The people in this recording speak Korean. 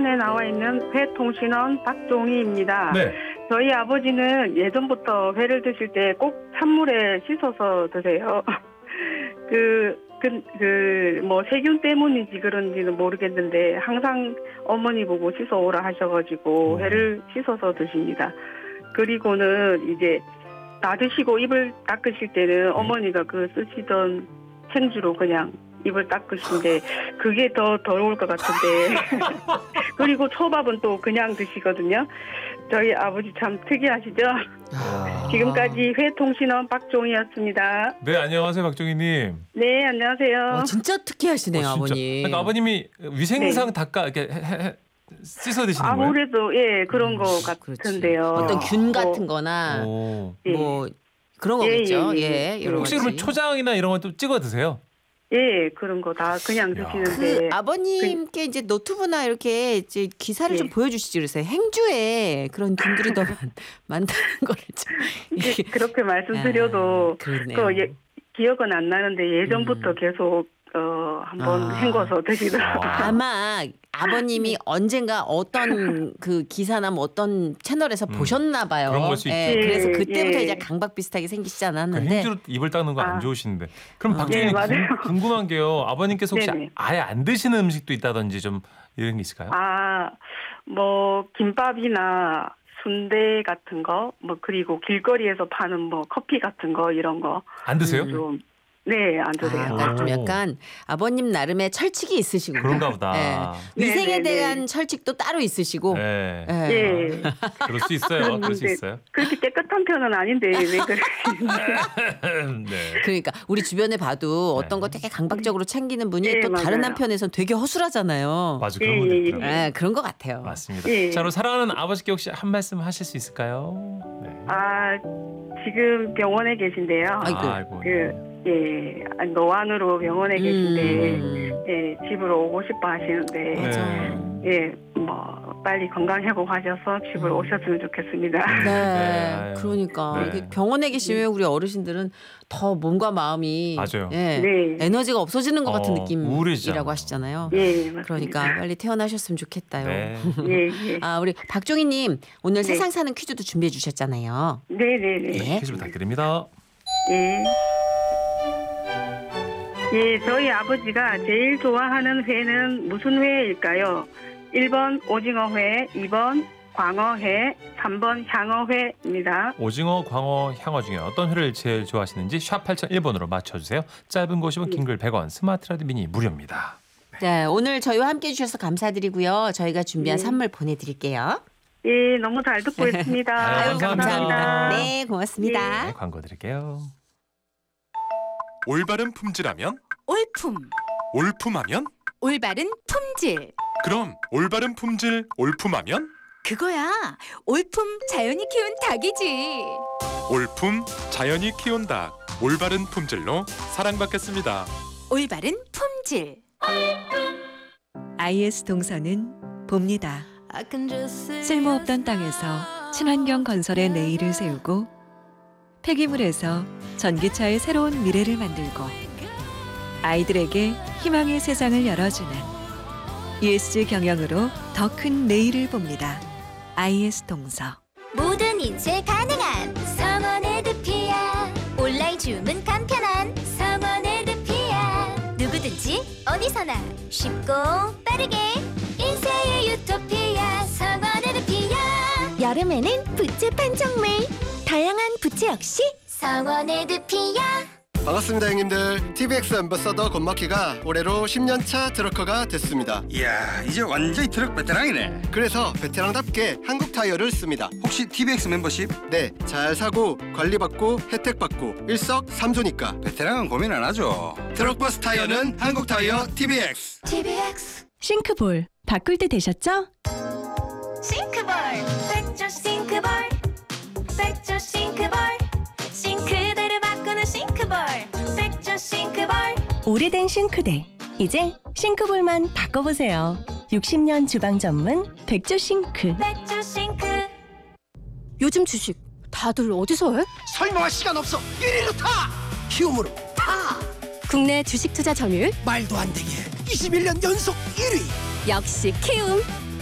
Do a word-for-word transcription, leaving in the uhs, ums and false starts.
화면에 나와 있는 회통신원 박종희입니다. 네. 저희 아버지는 예전부터 회를 드실 때 꼭 찬물에 씻어서 드세요. 그, 그, 그, 뭐, 세균 때문인지 그런지는 모르겠는데, 항상 어머니 보고 씻어오라 하셔가지고, 회를 씻어서 드십니다. 그리고는 이제, 다 드시고 입을 닦으실 때는 어머니가 그 쓰시던 행주로 그냥 입을 닦으신데, 그게 더 더러울 것 같은데. 그리고 초밥은 또 그냥 드시거든요. 저희 아버지 참 특이하시죠? 아. 지금까지 회통신원 박종희였습니다. 네, 안녕하세요, 박종희님. 네, 안녕하세요. 어, 진짜 특이하시네요, 어, 진짜. 아버님. 그러니까 아버님이 위생상 네. 닦아 이렇게 해, 해, 해, 씻어 드시는 거예요? 아무래도 예 그런 거 그렇지. 같은데요. 어떤 균 뭐, 같은 거나 오. 예. 뭐 그런 예, 거겠죠. 예, 예, 예. 여러 혹시 가지. 그러면 초장이나 이런 거 또 찍어 드세요? 예, 그런 거 다 그냥 야. 드시는데. 그 아버님께 이제 노트북이나 이렇게 이제 기사를 예. 좀 보여주시지 그러세요. 행주에 그런 균들이 더 많, 많다는 거를 좀 이제 이렇게. 그렇게 말씀드려도 아, 그러네요. 그 예, 기억은 안 나는데 예전부터 음. 계속 어 한번 아. 헹궈서 드시더라고요. 아마 아버님이 언젠가 어떤 그 기사나 뭐 어떤 채널에서 음. 보셨나 봐요. 그런 걸수 예, 있죠. 그래서 예, 그때부터 예. 이제 강박 비슷하게 생기시지 그 않았는데. 행주로 입을 닦는 거 안 아. 좋으신데. 그럼 아. 박종희 네, 님 맞아요. 궁금한 게요. 아버님께서 혹시 네네. 아예 안 드시는 음식도 있다든지 좀 이런 게 있을까요? 아, 뭐 김밥이나 순대 같은 거, 뭐 그리고 길거리에서 파는 뭐 커피 같은 거 이런 거 안 드세요? 음. 좀 네, 안 아, 드세요. 그러니까 좀 오. 약간 아버님 나름의 철칙이 있으시고 그런가 보다. 예. 위생에 네, 네, 대한 네. 철칙도 따로 있으시고. 네. 예. 예. 그럴 수 있어요. 그럴 수 그런데 있어요. 그렇게 깨끗한 편은 아닌데 왜 그러시는지. 네. 그러니까 우리 주변에 봐도 어떤 네. 거 되게 강박적으로 챙기는 분이 예, 또 다른 맞아요. 한편에서는 되게 허술하잖아요. 맞아, 예, 그런 분들 예, 있더라고요. 예, 그런 것 같아요. 맞습니다. 예. 자, 그럼 사랑하는 아버지께 혹시 한 말씀 하실 수 있을까요? 네. 아, 지금 병원에 계신데요. 아이고. 아이고. 그 예, 아, 노안으로 병원에 계신데 음. 예, 집으로 오고 싶어 하시는데 맞아요. 예, 뭐 빨리 건강 회복하셔서 집으로 오셨으면 좋겠습니다. 네, 네, 아유. 그러니까 네. 이게 병원에 계시면 우리 어르신들은 더 몸과 마음이 맞아요. 예, 네. 에너지가 없어지는 것 같은 어, 우울해지잖아. 느낌이라고 하시잖아요. 예, 맞습니다. 그러니까 빨리 태어나셨으면 좋겠다요. 네. 예, 예. 아, 우리 박종희님 오늘 네. 세상 사는 퀴즈도 준비해 주셨잖아요. 네, 네, 네. 네. 퀴즈 부탁드립니다. 예. 예, 저희 아버지가 제일 좋아하는 회는 무슨 회일까요? 일 번 오징어회, 이 번 광어회, 삼 번 향어회입니다. 오징어, 광어, 향어 중에 어떤 회를 제일 좋아하시는지 샵 팔공공일 번으로 맞춰주세요. 짧은 거 오십 원, 긴 글 백 원, 스마트 라디오 미니 무료입니다. 네, 오늘 저희와 함께 해주셔서 감사드리고요. 저희가 준비한 네. 선물 보내드릴게요. 예, 너무 잘 듣고 있습니다. 아유, 아유, 감사합니다. 감사합니다. 네, 고맙습니다. 네, 광고 드릴게요. 올바른 품질하면 올품, 올품하면 올바른 품질. 그럼 올바른 품질 올품하면 그거야. 올품 자연이 키운 닭이지. 올품 자연이 키운 닭 올바른 품질로 사랑받겠습니다. 올바른 품질. 아이에스 동서는 봅니다. 쓸모없던 땅에서 친환경 건설의 내일을 세우고 폐기물에서 전기차의 새로운 미래를 만들고 아이들에게 희망의 세상을 열어주는 이에스지 경영으로 더 큰 내일을 봅니다. 아이에스 동서. 모든 인쇄 가능한 성원에드피아. 온라인 주문 간편한 성원에드피아. 누구든지 어디서나 쉽고 빠르게 인쇄의 유토피아 성원에드피아. 여름에는 부츠 판촉물. 다양한 부츠 역시 성원에드피아. 반갑습니다 형님들. 티비엑스 앰버서더 권마키가 올해로 십 년 차 트럭커가 됐습니다. 이야, 이제 완전히 트럭 베테랑이네. 그래서 베테랑답게 한국 타이어를 씁니다. 혹시 티비엑스 멤버십? 네, 잘 사고 관리받고 혜택받고 일석삼조니까 베테랑은 고민 안 하죠. 트럭버스 타이어는 한국 타이어 티비엑스. 티비엑스 싱크볼 바꿀 때 되셨죠? 싱크볼 백조 싱크볼 백조 싱크볼 싱크대를 바꾸는 싱크볼 백조 싱크볼. 오래된 싱크대 이제 싱크볼만 바꿔보세요. 육십 년 주방 전문 백조 싱크. 백조 싱크. 요즘 주식 다들 어디서 해? 설명할 시간 없어. 일일로 타. 키움으로 타. 국내 주식 투자 점유율 말도 안 되게 이십일 년 연속 일 위. 역시 키움.